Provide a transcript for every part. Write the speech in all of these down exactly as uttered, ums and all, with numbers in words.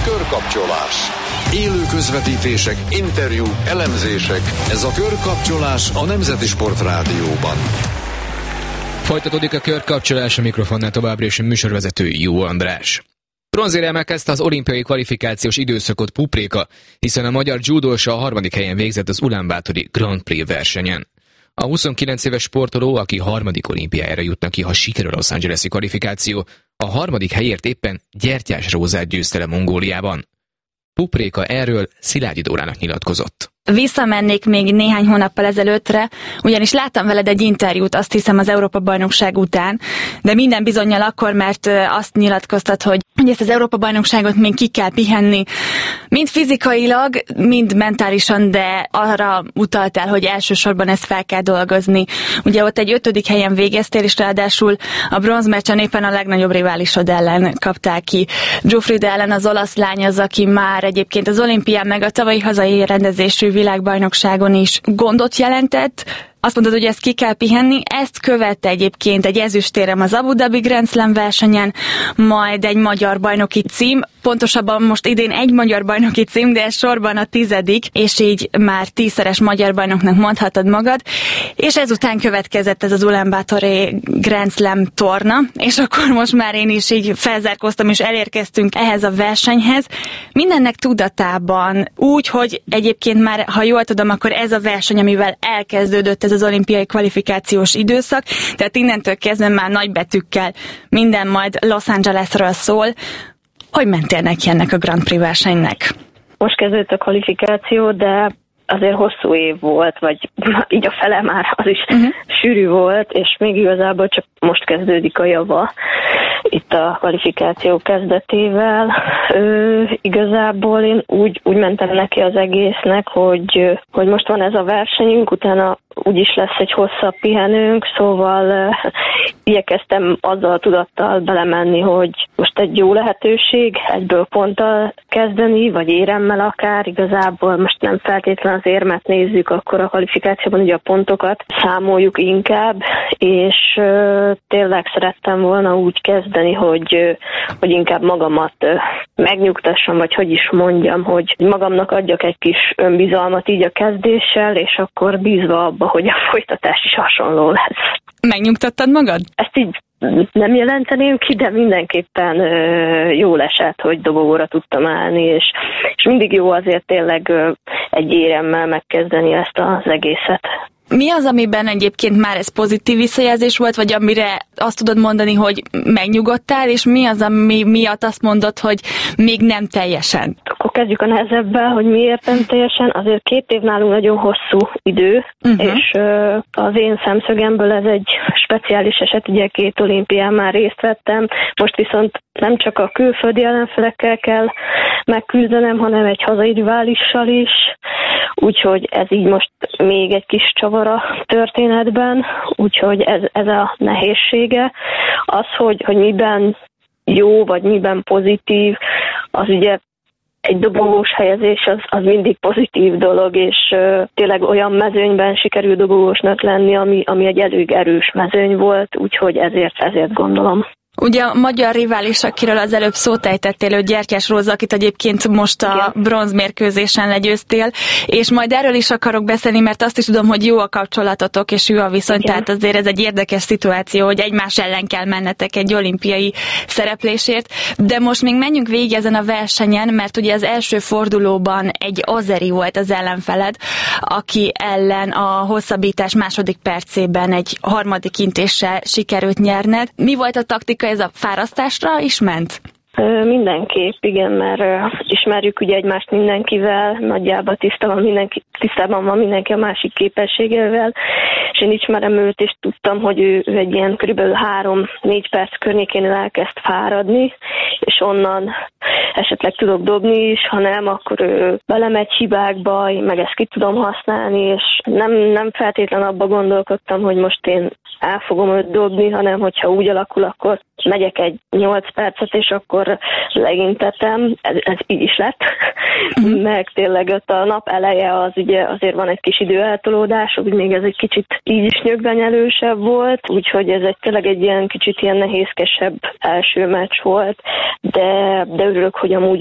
Körkapcsolás. Élő közvetítések, interjúk, elemzések. Ez a Körkapcsolás a Nemzeti Sport Rádióban. Folytatódik a Körkapcsolás, a mikrofonnál továbbra is a műsorvezető Jó András. Bronzéremmel kezdte az olimpiai kvalifikációs időszakot Pupréka, hiszen a magyar dzsúdósa a harmadik helyen végzett az Ulánbátori Grand Prix versenyen. A huszonkilenc éves sportoló, aki harmadik olimpiájára jutna ki, ha sikerül a Los Angeles-i kvalifikáció, a harmadik helyért éppen Gyertyás Rózát győzte le Mongóliában. Pupréka erről Szilágyi Dórának nyilatkozott. Visszamennék még néhány hónappal ezelőttre, ugyanis láttam veled egy interjút, azt hiszem az Európa-bajnokság után, de minden bizonnyal akkor, mert azt nyilatkoztat, hogy ezt az Európa-bajnokságot még ki kell pihenni, mind fizikailag, mind mentálisan, de arra utaltál, hogy elsősorban ezt fel kell dolgozni. Ugye ott egy ötödik helyen végeztél, és ráadásul a bronzmeccsen éppen a legnagyobb riválisod ellen kaptál ki. Giuffrida ellen, az olasz lány az, aki már egyébként az olimpián meg a tavalyi hazai rendezésű világbajnokságon is gondot jelentett. Azt mondod, hogy ezt ki kell pihenni, ezt követte egyébként egy ezüstérem az Abu Dhabi Grand Slam versenyen, majd egy magyar bajnoki cím, pontosabban most idén egy magyar bajnoki cím, de ez sorban a tizedik, és így már tízszeres magyar bajnoknak mondhatod magad, és ezután következett ez az Ulánbátori Grand Slam torna, és akkor most már én is így felzárkóztam, és elérkeztünk ehhez a versenyhez. Mindennek tudatában, úgy, hogy egyébként már, ha jól tudom, akkor ez a verseny, amivel elkezdődött ez az olimpiai kvalifikációs időszak, tehát innentől kezdve már nagybetűkkel minden majd Los Angelesről szól. Hogy mentél neki ennek a Grand Prix versenynek? Most kezdődött a kvalifikáció, de azért hosszú év volt, vagy így a fele már az is uh-huh. sűrű volt, és még igazából csak most kezdődik a java itt a kvalifikáció kezdetével. Ö, igazából én úgy, úgy mentem neki az egésznek, hogy, hogy most van ez a versenyünk, utána úgyis lesz egy hosszabb pihenőnk, szóval uh, igyekeztem azzal a tudattal belemenni, hogy most egy jó lehetőség egyből ponttal kezdeni, vagy éremmel akár, igazából most nem feltétlenül az érmet nézzük, akkor a kvalifikációban ugye a pontokat számoljuk inkább, és uh, tényleg szerettem volna úgy kezdeni, hogy, uh, hogy inkább magamat uh, megnyugtassam, vagy hogy is mondjam, hogy magamnak adjak egy kis önbizalmat így a kezdéssel, és akkor bízva abba, hogy a folytatás is hasonló lesz. Megnyugtattad magad? Ezt így nem jelenteném ki, de mindenképpen ö, jól esett, hogy dobogóra tudtam állni, és, és mindig jó azért tényleg ö, egy éremmel megkezdeni ezt az egészet. Mi az, amiben egyébként már ez pozitív visszajelzés volt, vagy amire azt tudod mondani, hogy megnyugodtál, és mi az, ami miatt azt mondod, hogy még nem teljesen? Akkor kezdjük a nehezebbel, hogy miért nem teljesen. Azért két év nálunk nagyon hosszú idő, uh-huh. és uh, az én szemszögemből ez egy speciális eset, ugye két olimpián már részt vettem, most viszont nem csak a külföldi ellenfelekkel kell megküzdenem, hanem egy hazai riválissal is, úgyhogy ez így most még egy kis csavar a történetben, úgyhogy ez, ez a nehézsége. Az, hogy, hogy miben jó, vagy miben pozitív, az ugye egy dobogós helyezés az, az mindig pozitív dolog, és uh, tényleg olyan mezőnyben sikerül dobogósnak lenni, ami, ami egy elég erős mezőny volt, úgyhogy ezért, ezért gondolom. Ugye a magyar rivális, akiről az előbb szót ejtettél, hogy Gyertyás Róza, akit egyébként most a bronzmérkőzésen legyőztél, és majd erről is akarok beszélni, mert azt is tudom, hogy jó a kapcsolatotok, és jó a viszony, igen. Tehát azért ez egy érdekes szituáció, hogy egymás ellen kell mennetek egy olimpiai szereplésért, de most még menjünk végig ezen a versenyen, mert ugye az első fordulóban egy azeri volt az ellenfeled, aki ellen a hosszabbítás második percében egy harmadik intéssel sikerült nyerned. Mi volt a taktika? Ez a fárasztásra is ment? Mindenképp, igen, mert ismerjük ugye egymást mindenkivel, nagyjából tisztában, mindenki, tisztában van mindenki a másik képességével, és én ismerem őt, és tudtam, hogy ő, ő egy ilyen körülbelül három-négy perc környékén elkezd fáradni, és onnan esetleg tudok dobni is, ha nem, akkor ő belemegy hibákba, én meg ezt ki tudom használni, és nem, nem feltétlenül abba gondolkodtam, hogy most én el fogom őt dobni, hanem hogyha úgy alakul, akkor megyek egy nyolc percet, és akkor legintetem, ez, ez így is lett, uh-huh. meg tényleg ott a nap eleje az ugye azért van egy kis időeltolódás, úgy még ez egy kicsit így is nyögvenyelősebb volt, úgyhogy ez egy tényleg egy ilyen kicsit ilyen nehézkesebb első meccs volt, de, de örülök, hogy amúgy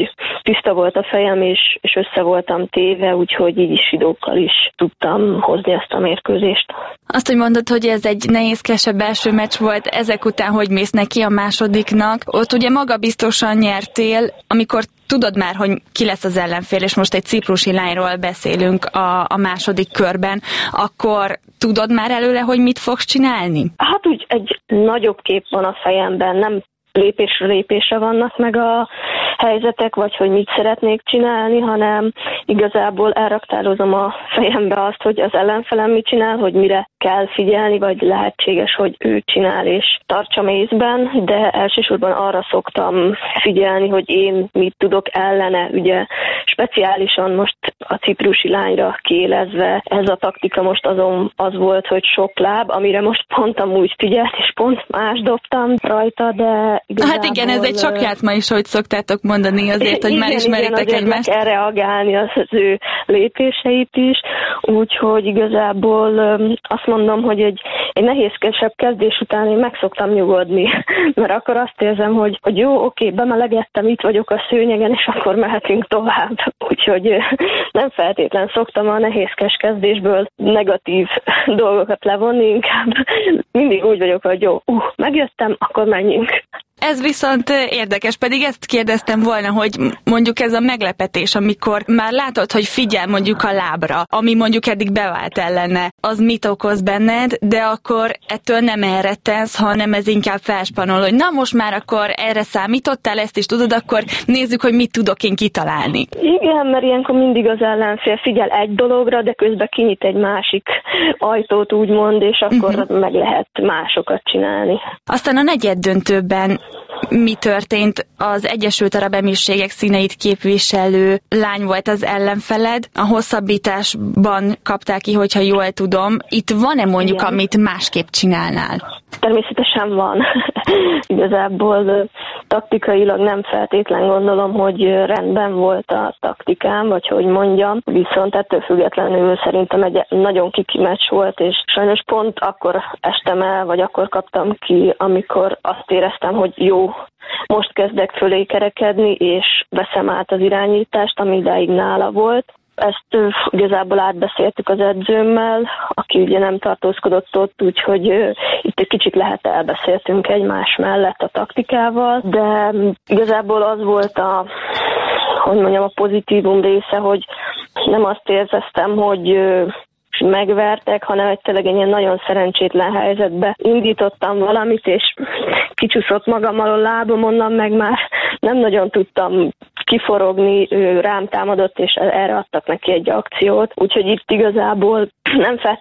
tiszta volt a fejem, és, és össze voltam téve, úgyhogy így is sidókkal is tudtam hozni ezt a mérkőzést. Azt, hogy mondod, hogy ez egy nehézkesebb első meccs volt, ezek után hogy mész neki a másodiknak? Ott ugye magabiztosan nyertél, amikor tudod már, hogy ki lesz az ellenfél, és most egy ciprusi lányról beszélünk a, a második körben, akkor tudod már előle, hogy mit fogsz csinálni? Hát úgy egy nagyobb kép van a fejemben, nem lépésről lépésre vannak meg a helyzetek, vagy hogy mit szeretnék csinálni, hanem igazából elraktározom a fejembe azt, hogy az ellenfelem mit csinál, hogy mire kell figyelni, vagy lehetséges, hogy ő csinál és tartsam észben, de elsősorban arra szoktam figyelni, hogy én mit tudok ellene, ugye speciálisan most a ciprusi lányra kiélezve ez a taktika most azon az volt, hogy sok láb, amire most pont amúgy figyelt, és pont más dobtam rajta, de igazából... Hát igen, ez egy sok játszma is, hogy szoktátok mondani azért, hogy igen, már ismeritek igen, egymást. Igen, kell reagálni az, az ő lépéseit is, úgyhogy igazából azt mondom, hogy egy, egy nehézkesebb kezdés után én meg szoktam nyugodni, mert akkor azt érzem, hogy, hogy jó, oké, bemelegettem, itt vagyok a szőnyegen, és akkor mehetünk tovább. Úgyhogy nem feltétlen szoktam a nehézkes kezdésből negatív dolgokat levonni, inkább mindig úgy vagyok, hogy jó, uh, megjöttem, akkor menjünk. Ez viszont érdekes, pedig ezt kérdeztem volna, hogy mondjuk ez a meglepetés, amikor már látod, hogy figyel mondjuk a lábra, ami mondjuk eddig bevált ellene, az mit okoz benned, de akkor ettől nem elrettensz, hanem ez inkább felspanol, hogy na most már akkor erre számítottál, ezt is tudod, akkor nézzük, hogy mit tudok én kitalálni. Igen, mert ilyenkor mindig az ellenfél figyel egy dologra, de közben kinyit egy másik ajtót úgymond, és akkor uh-huh. meg lehet másokat csinálni. Aztán a negyed döntőben mi történt? Az Egyesült Arab Emírségek színeit képviselő lány volt az ellenfeled. A hosszabbításban kapták ki, hogyha jól tudom. Itt van-e mondjuk, igen, amit másképp csinálnál? Természetesen van. Igazából taktikailag nem feltétlen gondolom, hogy rendben volt a taktikám, vagy hogy mondjam, viszont ettől függetlenül szerintem egy nagyon kiki meccs volt, és sajnos pont akkor estem el, vagy akkor kaptam ki, amikor azt éreztem, hogy jó, most kezdek fölé kerekedni, és veszem át az irányítást, ami idáig nála volt. Ezt igazából átbeszéltük az edzőmmel, aki ugye nem tartózkodott ott, úgyhogy itt egy kicsit lehet elbeszéltünk egymás mellett a taktikával, de igazából az volt a, hogy mondjam, a pozitívum része, hogy nem azt érzeztem, hogy megvertek, hanem egy tényleg egy ilyen nagyon szerencsétlen helyzetbe indítottam valamit, és kicsúszott magam alól lábam, onnan meg már nem nagyon tudtam kiforogni, ő rám támadott, és erre adtak neki egy akciót. Úgyhogy itt igazából nem feltétlenül